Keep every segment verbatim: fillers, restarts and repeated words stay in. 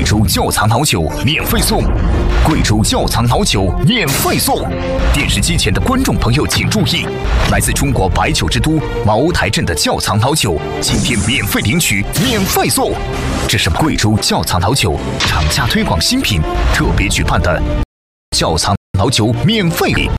州窖藏老酒免费送，贵州窖藏老酒免费送。电视机前的观众朋友请注意，来自中国白酒之都茅台镇的窖藏老酒，今天免费领取，免费送。这是贵州窖藏老酒厂家推广新品特别举办的窖藏老酒免费礼。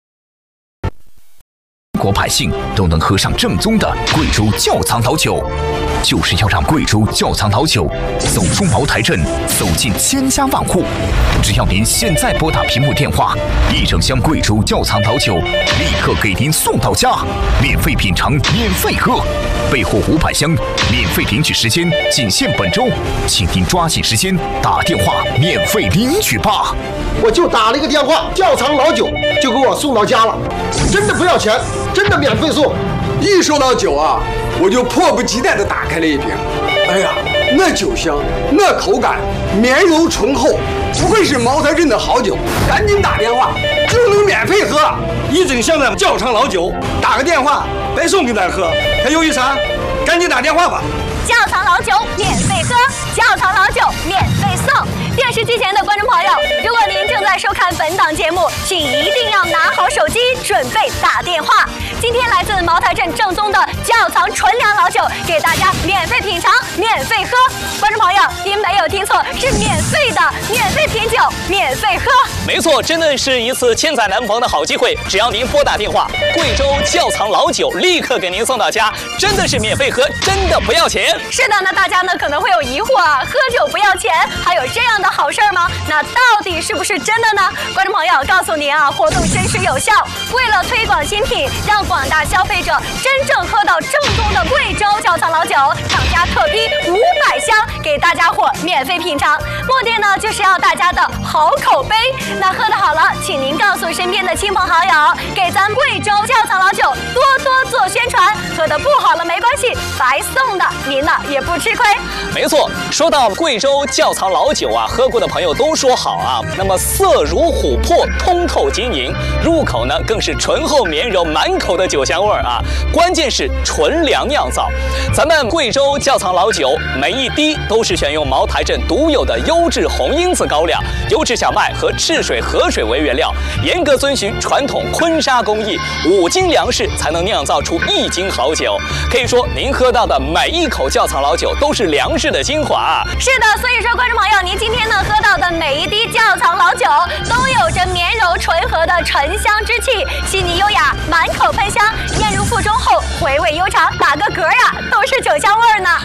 国百姓都能喝上正宗的贵州窖藏老酒，就是要让贵州窖藏老酒走出茅台镇，走进千家万户。只要您现在拨打屏幕电话，一整箱贵州窖藏老酒立刻给您送到家，免费品尝，免费喝，备货五百箱，免费领取时间仅限本周，请您抓紧时间打电话免费领取吧。 我就打了一个电话，窖藏老酒就给我送到家了，真的不要钱，真的免费送。 一说到酒啊，我就迫不及待地打开了一瓶。哎呀，那酒香，那口感，绵柔醇厚，不愧是茅台镇的好酒。赶紧打电话就能免费喝一整箱的窖藏老酒，打个电话白送给咱喝，还犹豫啥？赶紧打电话吧！ 窖藏老酒免费喝，窖藏老酒免费送。电视机前的观众朋友，如果您正在收看本档节目，请一定要拿好手机，准备打电话。今天来自茅台镇正宗的窖藏纯粮老酒，给大家免费品尝，免费喝。观众朋友，您没有听错，是免费的，免费品酒，免费喝。 没错，真的是一次千载难逢的好机会。只要您拨打电话，贵州窖藏老酒立刻给您送到家，真的是免费喝，真的不要钱。 是的，那大家呢可能会有疑惑啊，喝酒不要钱，还有这样的好事吗？那到底是不是真的呢？观众朋友，告诉您啊，活动真实有效。为了推广新品，让广大消费者真正喝到正宗的贵州窖藏老酒，厂家特批五百箱给大家伙免费品尝，目的呢就是要大家的好口碑。那喝得好了，请您告诉身边的亲朋好友，给咱贵州窖藏老酒多多做宣传。喝得不好了没关系，白送的，您呢也不吃亏。 没错，说到贵州窖藏老酒啊，喝过的朋友都说好啊。那么色如琥珀，通透晶莹，入口呢更是醇厚绵柔，满口的酒香味儿啊。关键是纯粮酿造，咱们贵州窖藏老酒每一滴都是选用茅台镇独有的优质红缨子高粱、优质小麦和赤水河水为原料，严格遵循传统坤沙工艺，五斤粮食才能酿造出一斤好酒。可以说，您喝到的每一口窖藏老酒都是粮食的精华。 是的，所以说，观众朋友，您今天呢喝到的每一滴窖藏老酒，都有着绵柔醇和的醇香之气，细腻优雅，满口喷香，咽入腹中后回味悠长，打个嗝呀，都是酒香味儿呢。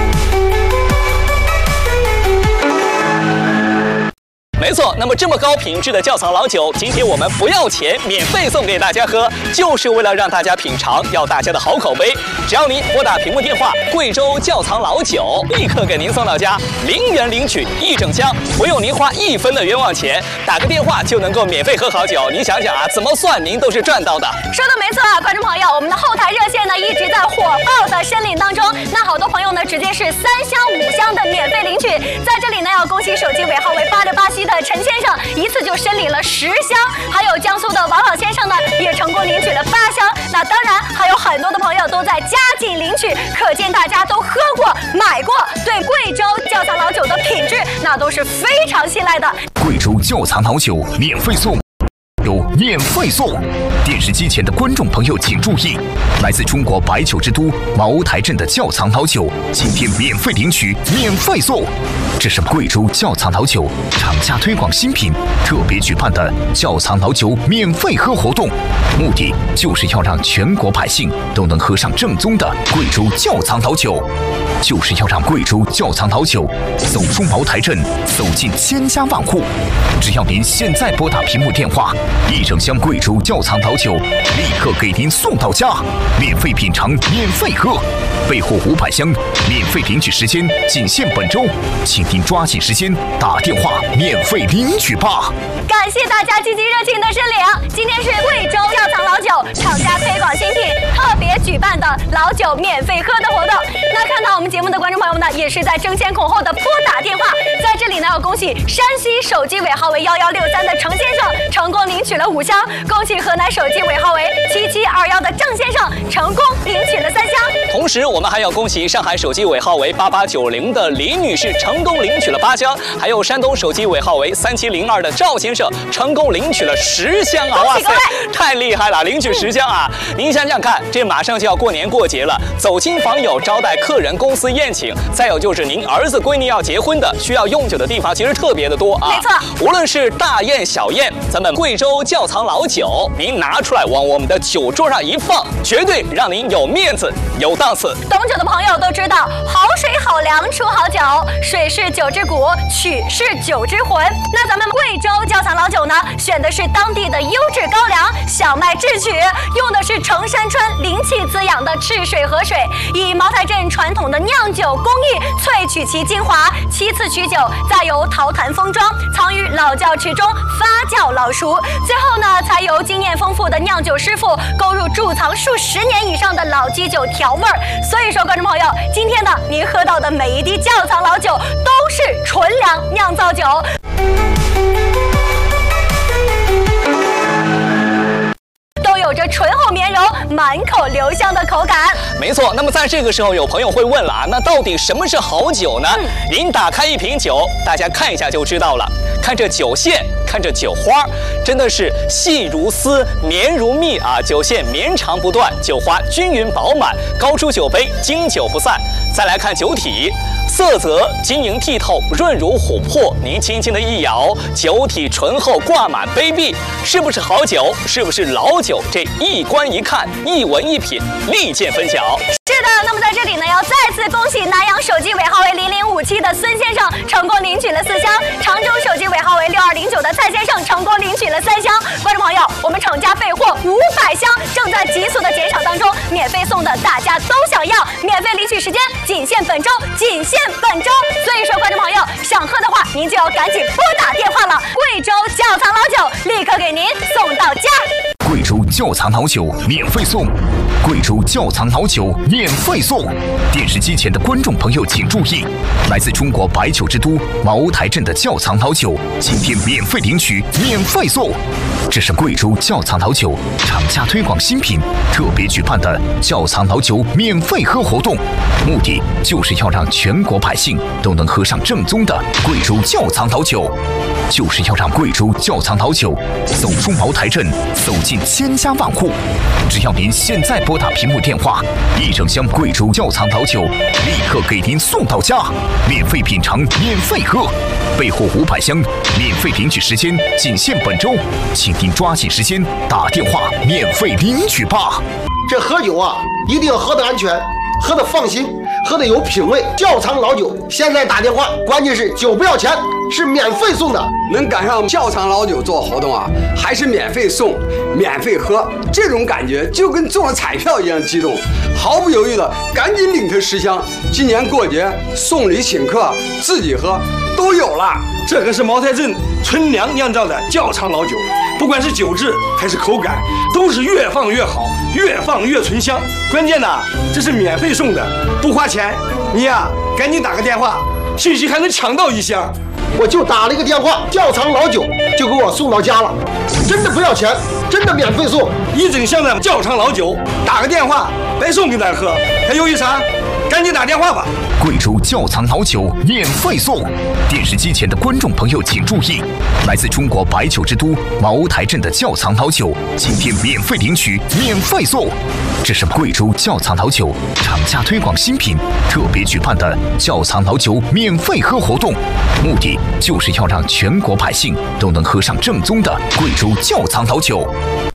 没错，那么这么高品质的窖藏老酒，今天我们不要钱，免费送给大家喝，就是为了让大家品尝，要大家的好口碑。只要您拨打屏幕电话，贵州窖藏老酒立刻给您送到家，零元领取一整箱，不用您花一分的冤枉钱，打个电话就能够免费喝好酒。您想想啊，怎么算您都是赚到的。 说的没错啊，观众朋友，我们的后台热线呢一直在火爆的申领当中，那好多朋友呢直接是三箱五箱的免费领取。在这里呢要恭喜手机尾号为八六八七的陈先生，一次就申领了十箱，还有江苏的王老先生呢也成功领取了八箱。那当然还有很多的朋友都在加紧领取，可见大家都喝过买过，对贵州窖藏老酒的品质那都是非常信赖的。 贵州窖藏老酒免费送，有免费送。电视机前的观众朋友请注意，来自中国白酒之都茅台镇的窖藏老酒，今天免费领取，免费送。这是贵州窖藏老酒厂家推广新品特别举办的窖藏老酒免费喝活动，目的就是要让全国百姓都能喝上正宗的贵州窖藏老酒，就是要让贵州窖藏老酒走出茅台镇，走进千家万户。只要您现在拨打屏幕电话，一整箱贵州窖藏老酒立刻给您送到家，免费品尝，免费喝，备货五百箱，免费领取时间仅限本周，请您抓紧时间打电话免费领取吧。 感谢大家积极热情的申领。今天是贵州窖藏老酒厂家推广新品特别举办的老酒免费喝的活动。那看到我们节目的观众朋友们呢，也是在争先恐后的拨打电话。在这里呢，要恭喜山西手机尾号为幺幺六三的程先生，成功领取了五五箱。恭喜河南手机尾号为七七二幺的郑先生成功领取了三箱。 同时，我们还要恭喜上海手机尾号为八八九零的李女士成功领取了八箱，还有山东手机尾号为三七零二的赵先生成功领取了十箱啊！哇塞，太厉害了，领取十箱啊！您想想看，这马上就要过年过节了，走亲访友、招待客人、公司宴请，再有就是您儿子闺女要结婚的，需要用酒的地方其实特别的多啊。 没错， 无论是大宴小宴，咱们贵州窖藏老酒，您拿出来往我们的酒桌上一放，绝对让您有面子、有档次。 懂酒的朋友都知道，好水好粮出好酒，水是酒之骨，曲是酒之魂。那咱们贵州窖藏老酒呢，选的是当地的优质高粱小麦制曲，用的是城山川灵气滋养的赤水河水，以茅台镇传统的酿酒工艺萃取其精华，其次取酒，再由陶坛封装，藏于老窖池中发酵老熟，最后呢，才由经验丰富的酿酒师傅勾入贮藏数十年以上的老基酒调味儿。所以说，观众朋友，今天呢，您喝到的每一滴窖藏老酒都是纯粮酿造酒。有着醇厚绵柔、满口留香的口感。 没错，那么在这个时候，有朋友会问了啊，那到底什么是好酒呢？嗯、您打开一瓶酒，大家看一下就知道了。看这酒线，看这酒花，真的是细如丝、绵如蜜啊！酒线绵长不断，酒花均匀饱满，高出酒杯，经久不散。再来看酒体，色泽晶莹剔透，润如琥珀。您轻轻的一摇，酒体醇厚，挂满杯壁，是不是好酒？是不是老酒？这一观一看，一闻一品，立见分晓。 是的，那么在这里呢，要再次恭喜南阳手机尾号为零零五七的孙先生成功领取了四箱，常州手机尾号为六二零九的蔡先生成功领取了三箱。观众朋友，我们厂家备货五百箱，正在急速的减少当中，免费送的大家都想要，免费领取时间仅限本周，仅限本周。所以说，观众朋友想喝的话，您就要赶紧拨打电话了。贵州窖藏老酒立刻给您送到家。 贵州窖藏老酒免费送，贵州窖藏老酒免费送。电视机前的观众朋友请注意，来自中国白酒之都茅台镇的窖藏老酒，今天免费领取，免费送。这是贵州窖藏老酒厂家推广新品特别举办的窖藏老酒免费喝活动，目的就是要让全国百姓都能喝上正宗的贵州窖藏老酒，就是要让贵州窖藏老酒走出茅台镇，走进千家万户。只要您现在拨打屏幕电话，一整箱贵州窖藏老酒立刻给您送到家，免费品尝，免费喝，备货五百箱，免费领取时间仅限本周，请您抓紧时间打电话免费领取吧。 这喝酒啊，一定要喝得安全，喝得放心，喝得有品味。窖藏老酒，现在打电话，关键是酒不要钱，是免费送的。 能赶上窖藏老酒做活动啊，还是免费送、免费喝，这种感觉就跟中了彩票一样激动，毫不犹豫的赶紧领他十箱。今年过节送礼请客、自己喝都有了。 这可是茅台镇纯粮酿造的窖藏老酒，不管是酒质还是口感，都是越放越好，越放越醇香。关键呢，这是免费送的，不花钱。你呀，赶紧打个电话，兴许还能抢到一箱。 我就打了一个电话，窖藏老酒就给我送到家了，真的不要钱，真的免费送一整箱的窖藏老酒，打个电话白送给咱喝，还犹豫啥？赶紧打电话吧！ 贵州窖藏老酒免费送，电视机前的观众朋友请注意，来自中国白酒之都茅台镇的窖藏老酒，今天免费领取，免费送。这是贵州窖藏老酒厂家推广新品特别举办的窖藏老酒免费喝活动，目的就是要让全国百姓都能喝上正宗的贵州窖藏老酒。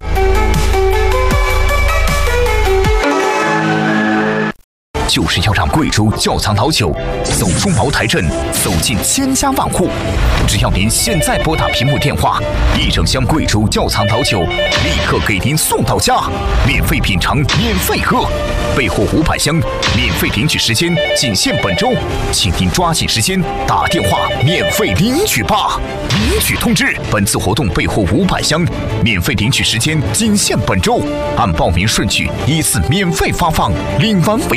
就是要让贵州窖藏老酒走出茅台镇，走进千家万户。只要您现在拨打屏幕电话，一整箱贵州窖藏老酒立刻给您送到家，免费品尝，免费喝，备货五百箱，免费领取时间仅限本周，请您抓紧时间打电话免费领取吧。领取通知：本次活动备货五百箱，免费领取时间仅限本周，按报名顺序依次免费发放，领完为止。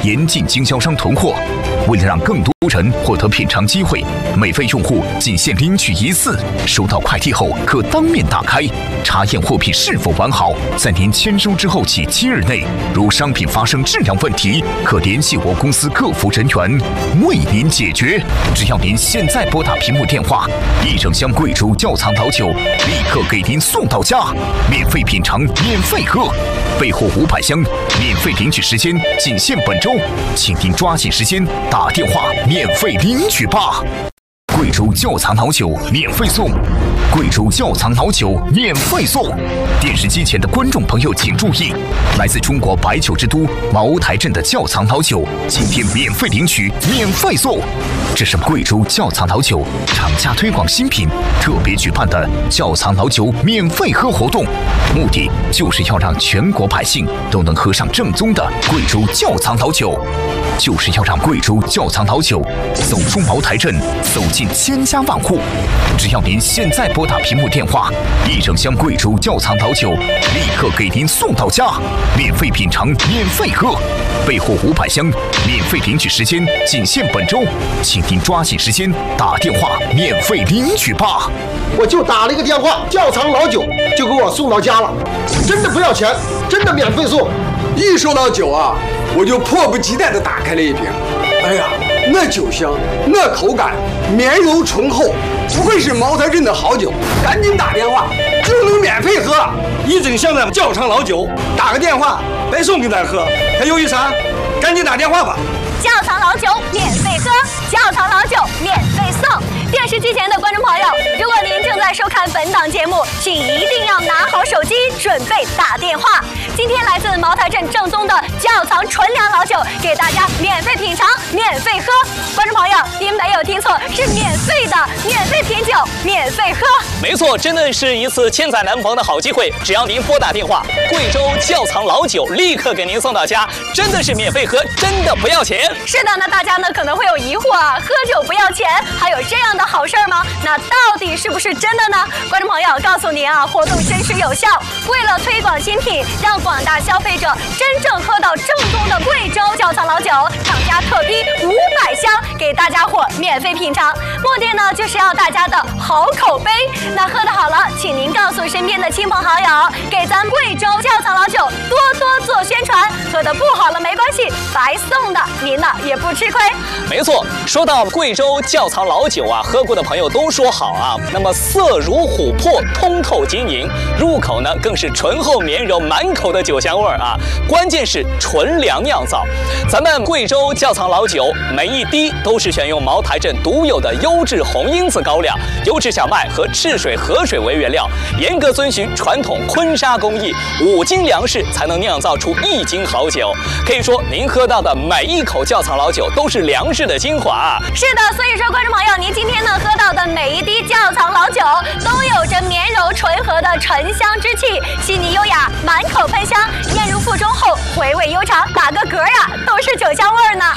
严禁经销商囤货。为了让更多人获得品尝机会，免费用户仅限领取一次，收到快递后可当面打开，查验货品是否完好。在您签收之后起七日内，如商品发生质量问题，可联系我公司客服人员为您解决。只要您现在拨打屏幕电话，一整箱贵州窖藏老酒立刻给您送到家，免费品尝，免费喝，备货五百箱，免费领取时间仅限本周，请您抓紧时间打电话免费领取吧。贵州窖藏老酒免费送，贵州窖藏老酒免费送。电视机前的观众朋友请注意，来自中国白酒之都茅台镇的窖藏老酒，今天免费领取，免费送。这是贵州窖藏老酒厂家推广新品特别举办的窖藏老酒免费喝活动，目的就是要让全国百姓都能喝上正宗的贵州窖藏老酒，就是要让贵州窖藏老酒走出茅台镇，走进千家万户。只要您现在拨打屏幕电话，一整箱贵州窖藏老酒立刻给您送到家，免费品尝，免费喝，备货五百箱，免费领取时间仅限本周，请您抓紧时间打电话免费领取吧。 我就打了一个电话，窖藏老酒就给我送到家了，真的不要钱，真的免费送。 一说到酒啊，我就迫不及待地打开了一瓶。哎呀，那酒香，那口感，绵柔醇厚，不愧是茅台镇的好酒。赶紧打电话就能免费喝， 一整箱的窖藏老酒，打个电话白送给咱喝，还犹豫啥？赶紧打电话吧！ 窖藏老酒免费喝，窖藏老酒免费送。电视机前的观众朋友，如果您正在收看本档节目，请一定要拿好手机，准备打电话。今天来自茅台镇正宗的窖藏纯粮老酒，给大家免费品尝，免费喝。观众朋友，您没有听错，是免费的，免费品酒，免费喝。 没错，真的是一次千载难逢的好机会。只要您拨打电话，贵州窖藏老酒立刻给您送到家，真的是免费喝，真的不要钱。 是的，那大家呢可能会有疑惑啊，喝酒不要钱，还有这样的好事儿吗？那到底是不是真的呢？观众朋友，告诉您啊，活动真实有效。为了推广新品，让广大消费者真正喝到正宗的贵州窖藏老酒，厂家特批五百箱给大家伙免费品尝，目的呢就是要大家的好口碑。那喝得好了，请您告诉身边的亲朋好友，给咱贵州窖藏老酒多多做宣传。喝得不好了没关系，白送的，您呢也不吃亏。 没错，说到贵州窖藏老酒啊，喝过的朋友都说好啊。那么色如琥珀，通透晶莹，入口呢更是醇厚绵柔，满口的酒香味儿啊。关键是纯粮酿造，咱们贵州窖藏老酒每一滴都是选用茅台镇独有的优质红缨子高粱、优质小麦和赤水河水为原料，严格遵循传统坤沙工艺，五斤粮食才能酿造出一斤好酒。可以说，您喝到的每一口窖藏老酒都是粮食的精华啊。 是的，所以说观众朋友，您今天呢喝到的每一滴窖藏老酒，都有着绵柔醇和的醇香之气，细腻优雅，满口喷香，咽入腹中后回味悠长，打个嗝呀，都是酒香味儿呢。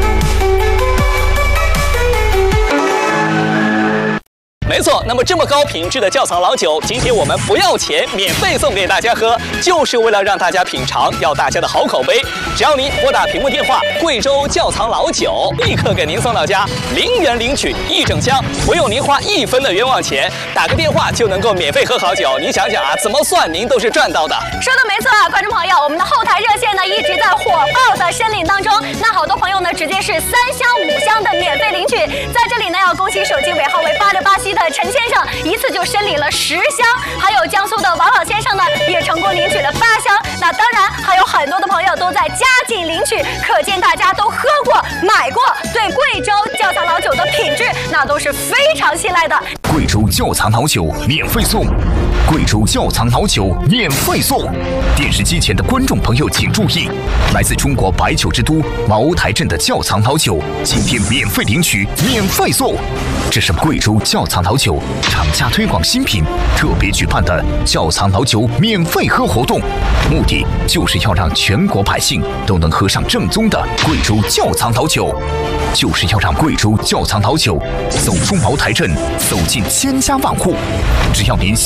没错，那么这么高品质的窖藏老酒，今天我们不要钱，免费送给大家喝，就是为了让大家品尝，要大家的好口碑。只要您拨打屏幕电话，贵州窖藏老酒立刻给您送到家，零元领取一整箱，不用您花一分的冤枉钱，打个电话就能够免费喝好酒。您想想啊，怎么算您都是赚到的。 说的没错啊，观众朋友，我们的后台热线呢一直在火爆的申领当中，那好多朋友呢直接是三箱五箱的免费领取。在这里呢要恭喜手机尾号为八六八七的陈先生，一次就申领了十箱，还有江苏的王老先生呢也成功领取了八箱。那当然还有很多的朋友都在加紧领取，可见大家都喝过买过，对贵州窖藏老酒的品质那都是非常信赖的。 贵州窖藏老酒免费送，贵州窖藏老酒免费送。电视机前的观众朋友请注意，来自中国白酒之都茅台镇的窖藏老酒，今天免费领取，免费送。这是贵州窖藏老酒厂家推广新品特别举办的窖藏老酒免费喝活动，目的就是要让全国百姓都能喝上正宗的贵州窖藏老酒，就是要让贵州窖藏老酒走出茅台镇，走进千家万户。只要您现在拨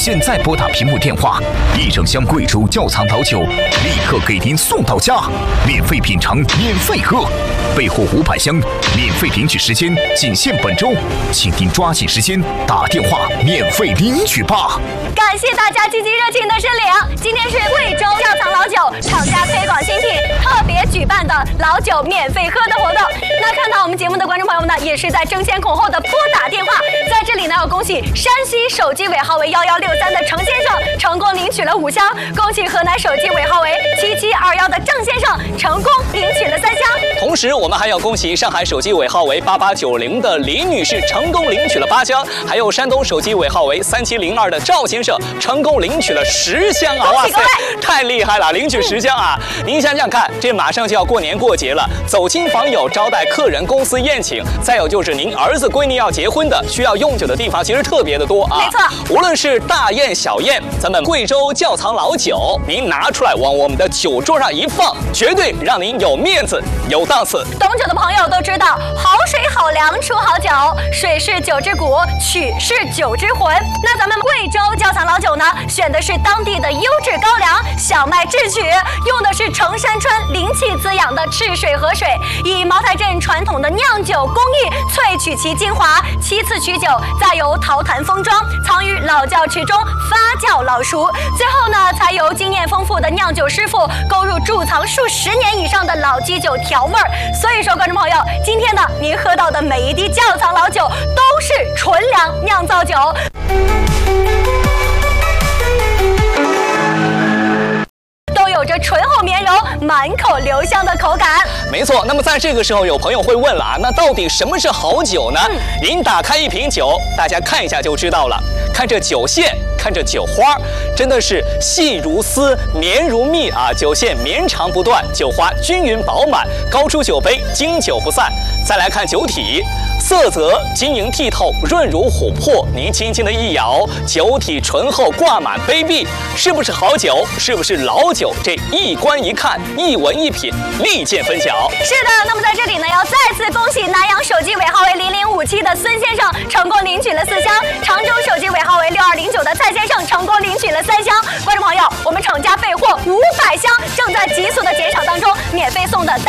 拨打屏幕电话，一整箱贵州窖藏老酒立刻给您送到家，免费品尝，免费喝，备货五百箱，免费领取时间仅限本周，请您抓紧时间打电话免费领取吧。 感谢大家积极热情的申领。今天是贵州窖藏老酒厂家推广新品特别举办的老酒免费喝的活动。那看到我们节目的观众朋友们呢，也是在争先恐后的拨打电话。在这里呢，要恭喜山西手机尾号为幺幺六三的程先生成功领取了五箱，恭喜河南手机尾号为七七二幺的郑先生成功领取了三箱。 同时，我们还要恭喜上海手机尾号为八八九零的李女士成功领取了八箱，还有山东手机尾号为三七零二的赵先生成功领取了十箱啊！哇塞，太厉害了，领取十箱啊！您想想看，这马上就要过年过节了，走亲访友、招待客人、公司宴请，再有就是您儿子闺女要结婚的，需要用酒的地方其实特别的多啊。 没错， 无论是大宴小宴，咱们贵州窖藏老酒，您拿出来往我们的酒桌上一放，绝对让您有面子、有档次。 懂酒的朋友都知道，好水好粮出好酒，水是酒之骨，曲是酒之魂。那咱们贵州窖藏老酒呢，选的是当地的优质高粱小麦制曲，用的是城山川灵气滋养的赤水河水，以茅台镇传统的酿酒工艺萃取其精华，其次取酒，再由陶坛封装，藏于老窖池中发酵老熟，最后呢，才由经验丰富的酿酒师傅勾入贮藏数十年以上的老基酒调味儿。所以说，观众朋友，今天呢，您喝到的每一滴窖藏老酒都是纯粮酿造酒。有着醇厚绵柔、满口留香的口感。 没错，那么在这个时候，有朋友会问了啊，那到底什么是好酒呢？嗯、您打开一瓶酒，大家看一下就知道了。看这酒线，看这酒花，真的是细如丝、绵如蜜啊！酒线绵长不断，酒花均匀饱满，高出酒杯，经久不散。再来看酒体。色泽晶莹剔透，润如琥珀。您轻轻的一摇，酒体醇厚，挂满杯壁，是不是好酒？是不是老酒？这一观一看，一闻一品，立见分晓。 是的，那么在这里呢，要再次恭喜南阳手机尾号为零零五七的孙先生成功领取了四箱，常州手机尾号为六二零九的蔡先生成功领取了三箱。观众朋友，我们厂家备货五百箱，正在急速的减少当中，免费送的。